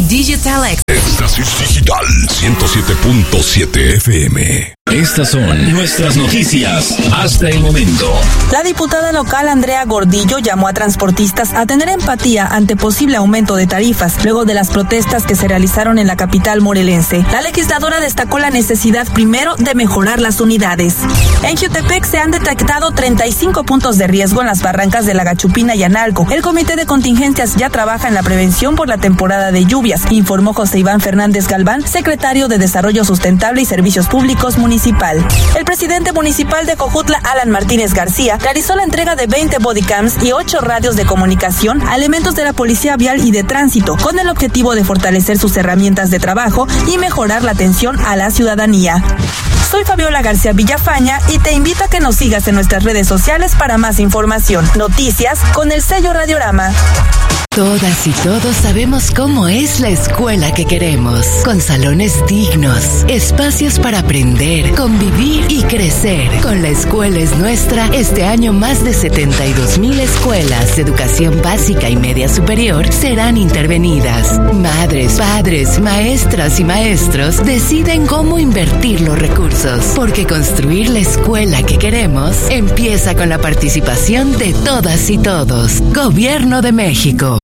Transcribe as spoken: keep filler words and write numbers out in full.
Digital X. Éxtasis Digital ciento siete punto siete F M. Estas son nuestras noticias hasta el momento. La diputada local Andrea Gordillo llamó a transportistas a tener empatía ante posible aumento de tarifas luego de las protestas que se realizaron en la capital morelense. La legisladora destacó la necesidad primero de mejorar las unidades. En Jutepec se han detectado treinta y cinco puntos de riesgo en las barrancas de la Gachupina y Analco. El comité de contingencias ya trabaja en la prevención por la temporada de lluvias, informó José Iván Fernández Galván, secretario de Desarrollo Sustentable y Servicios Públicos Municipal. El presidente municipal de Cojutla, Alan Martínez García, realizó la entrega de veinte bodycams y ocho radios de comunicación a elementos de la Policía Vial y de Tránsito, con el objetivo de fortalecer sus herramientas de trabajo y mejorar la atención a la ciudadanía. Soy Fabiola García Villafaña y te invito a que nos sigas en nuestras redes sociales para más información. Noticias con el sello Radiorama. Todas y todos sabemos cómo es la escuela que queremos, con salones dignos, espacios para aprender, convivir y crecer. Con La Escuela es Nuestra, este año más de setenta y dos mil escuelas de educación básica y media superior serán intervenidas. Madres, padres, maestras y maestros deciden cómo invertir los recursos, porque construir la escuela que queremos empieza con la participación de todas y todos. Gobierno de México.